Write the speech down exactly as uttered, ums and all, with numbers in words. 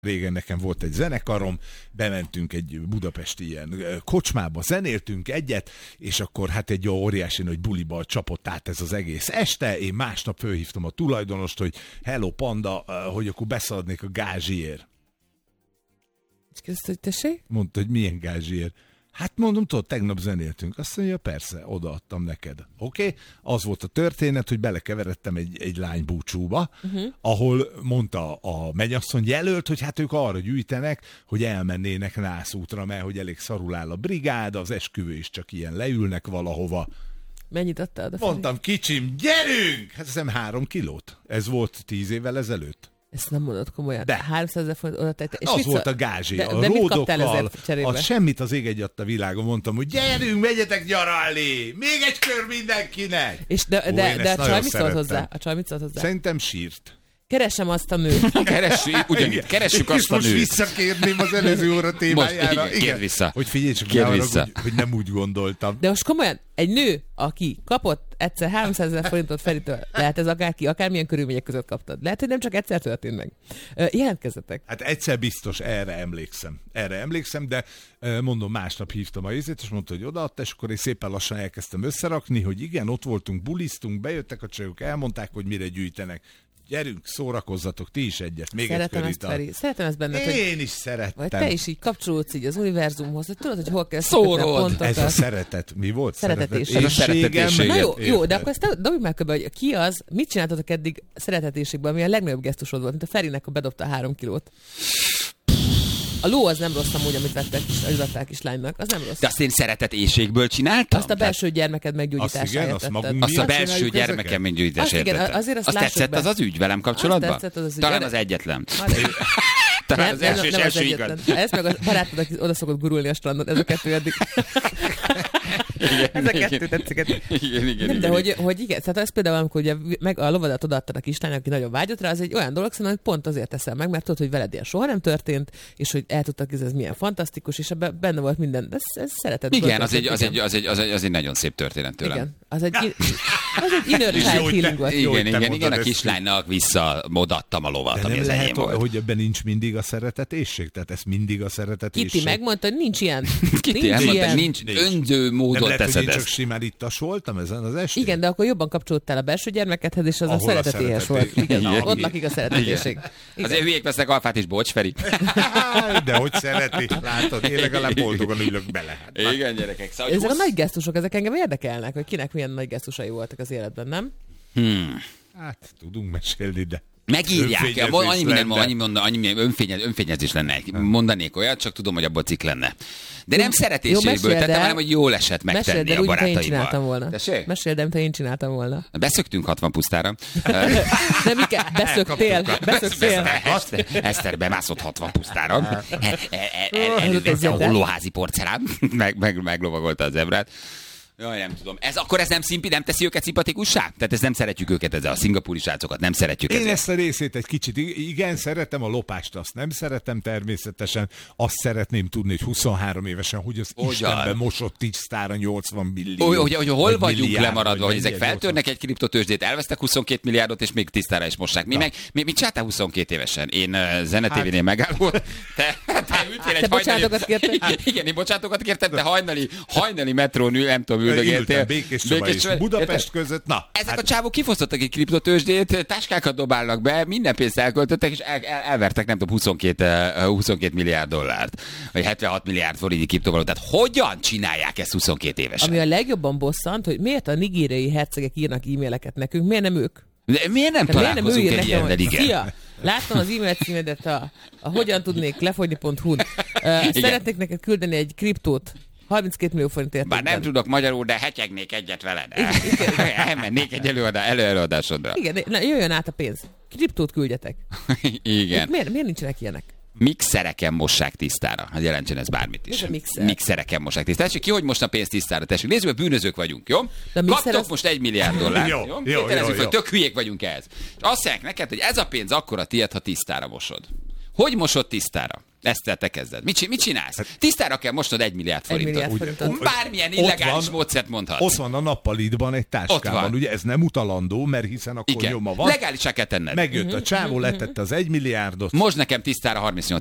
Régen nekem volt egy zenekarom, bementünk egy budapesti ilyen kocsmába, zenéltünk egyet, és akkor hát egy óriási nagy buliba csapott át ez az egész este. Én másnap fölhívtam a tulajdonost, hogy hello panda, hogy akkor beszadnék a gázsiért. És kérdezte, hogy tessék? Mondta, hogy milyen gázsiért. Hát mondom, tudod, tegnap zenéltünk. Azt mondja, persze, odaadtam neked. Oké? Okay? Az volt a történet, hogy belekeveredtem egy, egy lány búcsúba, uh-huh. ahol mondta a mennyasszony jelölt, hogy hát ők arra gyűjtenek, hogy elmennének nászútra, mert hogy elég szarul áll a brigád, az esküvő is csak ilyen leülnek valahova. Mennyit adtál? Mondtam, kicsim, gyerünk! Hát hiszem három kilót. Ez volt tíz évvel ezelőtt. Ezt nem mondod komolyan. De. háromszázezer forint oda tettem. És az volt a gázsi. De, a de ródokkal, a semmit az ég egy adta világon. Mondtam, hogy gyerünk, megyetek nyaralni! Még egy kör mindenkinek! És de, Ó, de, de a csaj mit szólt hozzá? A csaj mit szólt hozzá? Szerintem sírt. Keresem azt a nőt. Keressük, ugyanígy, keressük azt a nőt. Most visszakérném az előző óra témájára. Most, igen, kérd vissza. Hogy figyelj csak, kérd arra, vissza. Hogy, hogy nem úgy gondoltam. De most komolyan, egy nő, aki kapott egyszer háromszázezer forintot Feritől, lehet ez akárki, akármilyen körülmények között kaptad. Lehet, hogy nem csak egyszer történt meg. Jelentkezzetek. Hát egyszer biztos, erre emlékszem. Erre emlékszem, de mondom, másnap hívtam a izét, és mondta, hogy odaadta, és akkor én szépen lassan elkezdtem összerakni, hogy igen, ott voltunk, bulisztunk, bejöttek a csajok, elmondták, hogy mire gyűjtenek. Gyerünk, szórakozzatok, ti is egyet. Még Szeretem egy ezt, Feri. Szeretem ezt benned, Én hogy... is szerettem. Vagy te is így kapcsolódsz így az univerzumhoz, hogy tudod, hogy hol kell szórod a pontokat. Ez a szeretet. Mi volt? Szeretetéség. Szeretetéség. Na jó, jó, de akkor ezt dobjuk meg köbben, hogy ki az, mit csináltatok eddig szeretetéségben, ami a legnagyobb gesztusod volt, mint a Ferinek, a bedobta a három kilót. A ló az nem rossz amúgy, amit vettek is, amit vettek kislánynak, az nem rossz. De azt én szeretetéséségből csináltam? Azt a belső gyermeked meggyógyításáért tetted. Azt, azt a belső gyermekem meggyógyításáért tetted. Azért azt, azt tetszett be. Az az ügy velem kapcsolatban? Azt tetszett az az ügy. Talán az egyetlen. Talán nem, az első nem, és első igaz. Ez meg a barátod, aki oda szokott gurulni a strandon, ez a kettő eddig. Igen, ez a kettő tetszik. Igen, igen, igen, nem, de igen. Hogy, hogy igen, tehát ez például, amikor ugye meg a lovadat odaadtad a kislánynak, aki nagyon vágyott rá, az egy olyan dolog, szerintem, hogy pont azért teszem meg, mert tudod, hogy veled ilyen soha nem történt, és hogy el tudtak, ez milyen fantasztikus, és ebben benne volt minden. Ez, ez szeretet. Igen, az egy, az, egy, az, egy, az, egy, az egy nagyon szép történet tőlem. Igen, az egy, az egy inner child healing volt. Igen, igen, igen, a kislánynak visszamodattam a lovat, ami az enyém volt. Hogy ebben nincs mindig a szeretetésség? Tehát ez mindig a szeretetésség? Kitty megmondta, hogy nincs ilyen. Kitty elmondta, hogy nincs önző módon nem teszed lehet, ezt. Csak simán ittas voltam ezen az estén? Igen, de akkor jobban kapcsolódtál a belső gyermekedhez, és az ahol a szeretetéhez volt. Igen, igen, ott lakik a szeretetéség. Azért hülyék vesznek alfát is, bocs, Feri. De hogy szereti, látod, én legalább boldogan ülök bele. Hát, igen, gyerekek. Szóval, ezek a nagy gesztusok, ezek engem érdekelnek, hogy kinek milyen nagy gesztusai voltak az életben, nem? Hmm. Hát, tudunk mesélni, de... Megírják, annyi minden, annyi, minden, annyi minden önfényez, önfényezés lenne. Mondanék olyat, csak tudom, hogy abból cikk lenne. De nem szeretéségből tettem, hanem hogy jól esett megtenni a barátaimmal. Tessék? Meséld, de én csináltam volna. Beszöktünk hatvan pusztára. De Mike, beszöktél, beszöktél. Eszter bemászott hatvan pusztára. Elővette a hollóházi porcelán, meglovagolta az zebrát. Jaj, nem tudom. Ez, akkor ez nem szimpi, nem teszi őket szimpatikussá? Tehát ezt nem szeretjük őket, ezzel a szingapúri srácokat nem szeretjük. Én ezzel. ezt a részét egy kicsit, igen, szeretem a lopást, azt nem szeretem természetesen. Azt szeretném tudni, hogy huszonhárom évesen, hogy az Ugyan. Istenben mosott tisztára nyolcvan millió. Hogy, hogy, hogy hol vagyunk milliárd, lemaradva, hogy ezek feltörnek nyolcvan egy kriptotőzsdét, elvesztek huszonkét milliárdot, és még tisztára is mossák. Mi, meg, mi, mit csináltál huszonkét évesen? Én uh, zenetévénél hát. megállott. Te, te ültél egy bocsátokat kértem? Igen, én bocsátokat kértem, te hajnali, hajnali metrón ül, nem tudom, üldögéltél. Békés Csaba és Budapest között. Na, ezek hát... a csávok kifosztottak egy kriptotőzsdét, táskákat dobálnak be, minden pénzt elköltöttek, és el, el, elvertek nem tudom huszonkét milliárd dollárt, vagy hetvenhat milliárd forintnyi kriptovalutát. Hogyan csinálják ezt huszonkét évesen? Ami a legjobban bosszant, hogy miért a nigériai hercegek írnak e-maileket nekünk, miért nem ők? De miért nem Tehát találkozunk miért nem egy ilyennel, igen? Szia! Láttam az e-mail címedet a, a hogyan tudnék lefogyni pont hu-n. Uh, szeretnék neked küldeni egy kriptót. harminckét millió forint értékben. Bár nem tudok magyarul, de hetyegnék egyet veled. Elmennék egy előadá, előadásodra. Igen, na, jöjjön át a pénz. Kriptót küldjetek. Igen. Miért, miért nincsenek ilyenek? Mixereken mossák tisztára. Hát jelentsen ez bármit is. Ez a mixer. Mixereken mossák tisztára. Tessék, ki hogy mosna pénzt tisztára? Tessék, nézzük, hogy bűnözők vagyunk, jó? Kaptok az... most egy milliárd dollárt. jó, jó, jó, jó, jó. Tök hülyék vagyunk ehhez. És azt mondják neked, hogy ez a pénz akkor a tiéd, ha tisztára mosod. Hogy mosod tisztára? Ezt te kezded. Mit, mit csinálsz? Tisztára kell mosnod egy milliárd forintot. Egy milliárd forintot. Bármilyen illegális módszert mondhatsz. Ott van a nappalitban egy táskában, ugye ez nem utalandó, mert hiszen akkor igen. nyoma van. Legálisá kell tenned. Megjött a csávó, letette az egy milliárdot. Most nekem tisztára harmincnyolc